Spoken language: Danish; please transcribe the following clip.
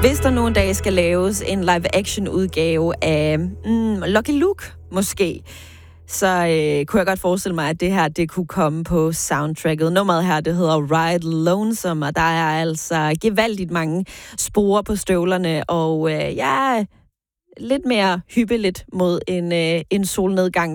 Hvis der nogle dage skal laves en live-action udgave af Lucky Luke, måske, så kunne jeg godt forestille mig, at det her, det kunne komme på soundtracket. Nummeret her, det hedder Ride Lonesome, og der er altså gevaldigt mange sporer på støvlerne, og lidt mere hyggeligt mod en solnedgang